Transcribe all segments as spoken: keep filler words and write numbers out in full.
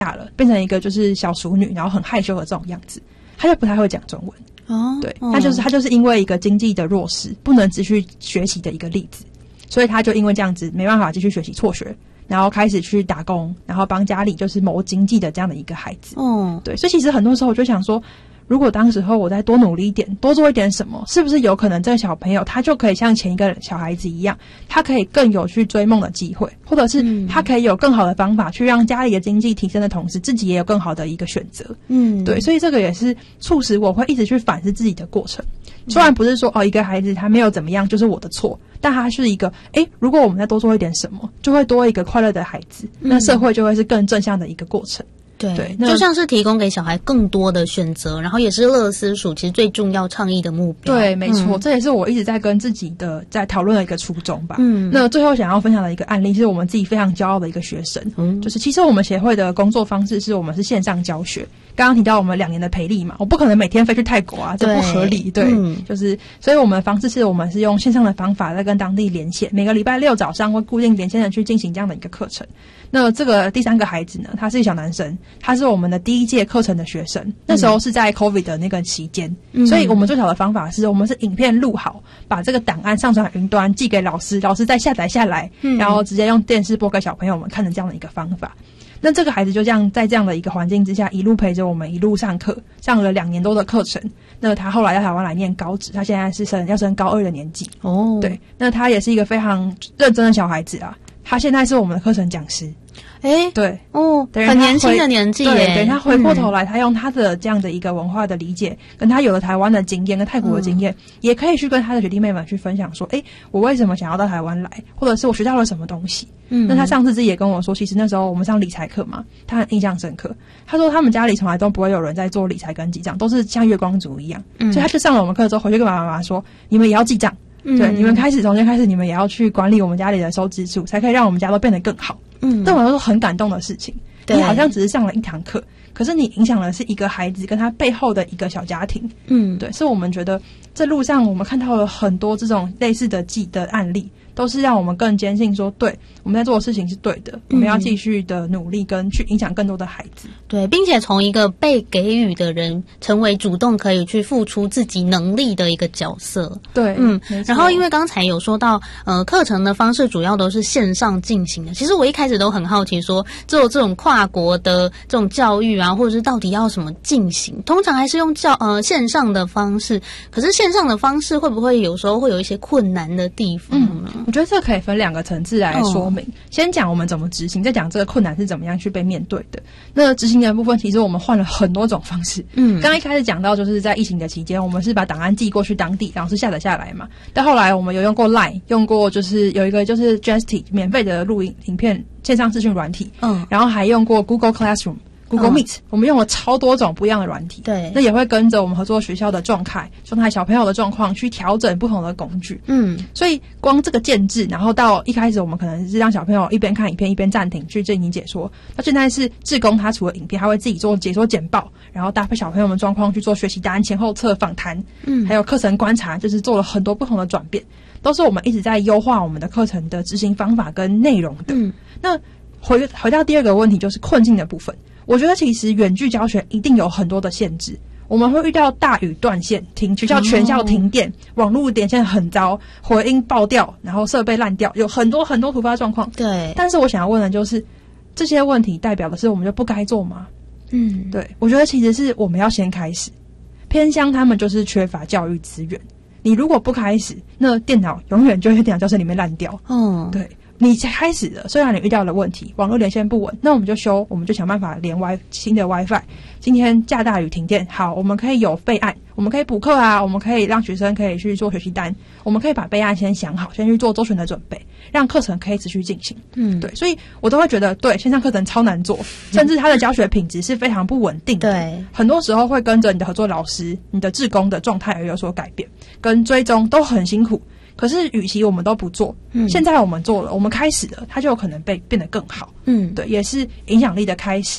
大了，变成一个就是小淑女，然后很害羞的这种样子，她就不太会讲中文。哦，对，她就是她就是因为一个经济的弱势，不能继续学习的一个例子，所以她就因为这样子没办法继续学习，辍学，然后开始去打工，然后帮家里就是谋经济的这样的一个孩子。哦，对，所以其实很多时候我就想说，如果当时候我再多努力一点，多做一点什么，是不是有可能这个小朋友他就可以像前一个小孩子一样，他可以更有去追梦的机会，或者是他可以有更好的方法去让家里的经济提升的同时，自己也有更好的一个选择。嗯，对，所以这个也是促使我会一直去反思自己的过程。虽然不是说哦，一个孩子他没有怎么样就是我的错，但他是一个诶，如果我们再多做一点什么，就会多一个快乐的孩子，那社会就会是更正向的一个过程。 对，对，就像是提供给小孩更多的选择，然后也是乐思署其实最重要倡议的目标。 对，没错，嗯，这也是我一直在跟自己的在讨论的一个初衷吧。嗯，那最后想要分享的一个案例是我们自己非常骄傲的一个学生，嗯，就是其实我们协会的工作方式是我们是线上教学。刚刚提到我们两年的培力嘛，我不可能每天飞去泰国啊，这不合理。对，嗯，就是所以我们的方式是我们是用线上的方法在跟当地连线，每个礼拜六早上会固定连线的去进行这样的一个课程。那这个第三个孩子呢，他是一个小男生，他是我们的第一届课程的学生，那时候是在 COVID 的那个期间，嗯，所以我们最好的方法是我们是影片录好，把这个档案上传云端寄给老师，老师再下载下来，嗯，然后直接用电视播给小朋友们看的这样的一个方法。那这个孩子就这样在这样的一个环境之下，一路陪着我们一路上课，上了两年多的课程。那他后来到台湾来念高职，他现在是升要升高二的年纪。哦，对，那他也是一个非常认真的小孩子啊，他现在是我们的课程讲师。 诶， 对， 哦，很年轻的年纪耶。 对，等他回过头来，嗯，他用他的这样的一个文化的理解，跟他有了台湾的经验，跟泰国的经验，嗯，也可以去跟他的学弟妹们去分享说，诶，我为什么想要到台湾来，或者是我学到了什么东西。嗯，那他上次自己也跟我说，其实那时候我们上理财课嘛，他很印象深刻。他说他们家里从来都不会有人在做理财跟记账，都是像月光族一样。嗯，所以他就上了我们课之后，回去跟爸爸妈妈说，你们也要记账。嗯，对，你们开始从今天开始，你们也要去管理我们家里的收支处，才可以让我们家都变得更好。嗯，对我来说很感动的事情。你好像只是上了一堂课，可是你影响的是一个孩子跟他背后的一个小家庭。嗯，对，是我们觉得这路上我们看到了很多这种类似的记的案例，都是让我们更坚信说，对，我们在做的事情是对的，我们要继续的努力跟去影响更多的孩子。 对，并且从一个被给予的人成为主动可以去付出自己能力的一个角色。 对， 嗯，然后因为刚才有说到呃课程的方式主要都是线上进行的，其实我一开始都很好奇说，只有这种跨国的这种教育啊，或者是到底要什么进行，通常还是用教呃线上的方式，可是线上的方式会不会有时候会有一些困难的地方呢？ 嗯，我觉得这可以分两个层次来说明，哦，先讲我们怎么执行，再讲这个困难是怎么样去被面对的。那执行的部分其实我们换了很多种方式。嗯，刚刚一开始讲到就是在疫情的期间，我们是把档案寄过去当地，然后是下载下来嘛。但后来我们有用过 Line， 用过就是有一个就是 Jesty 免费的录影影片线上视讯软体，嗯，然后还用过 Google Classroom。Google Meet，哦，我们用了超多种不一样的软体，对，那也会跟着我们合作学校的状态、状态小朋友的状况去调整不同的工具。嗯，所以光这个建制，然后到一开始我们可能是让小朋友一边看影片一边暂停去进行解说，那现在是志工他除了影片，他会自己做解说简报，然后搭配小朋友们状况去做学习单、前后测访谈，嗯，还有课程观察，就是做了很多不同的转变，都是我们一直在优化我们的课程的执行方法跟内容的。嗯，那回回到第二个问题，就是困境的部分。我觉得其实远距教学一定有很多的限制，我们会遇到大雨断线，停学校全校停电，哦，网络连线很糟，回音爆掉，然后设备烂掉，有很多很多突发状况。对，但是我想要问的就是，这些问题代表的是我们就不该做吗？嗯，对，我觉得其实是我们要先开始。偏乡他们就是缺乏教育资源，你如果不开始，那电脑永远就会在电脑教室里面烂掉。嗯，对。你才开始了，虽然你遇到了问题，网络连线不稳，那我们就修，我们就想办法连 Wi 新的 WiFi。今天下大雨停电，好，我们可以有备案，我们可以补课啊，我们可以让学生可以去做学习单，我们可以把备案先想好，先去做周全的准备，让课程可以持续进行。嗯，对，所以我都会觉得，对，线上课程超难做，甚至它的教学品质是非常不稳定的。对，很多时候会跟着你的合作老师、你的志工的状态而有所改变，跟追踪都很辛苦。可是，与其我们都不做，嗯，现在我们做了，我们开始了，它就有可能被变得更好。嗯，对，也是影响力的开始。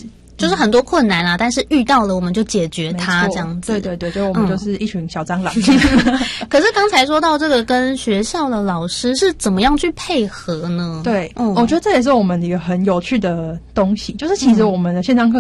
就是很多困难啊，但是遇到了我们就解决它这样子。 对对对，就我们就是一群小蟑螂。 嗯、可是刚才说到这个跟学校的老师是怎么样去配合呢？ 对，嗯，我觉得这也是我们一个很有趣的东西，就是其实我们的线上课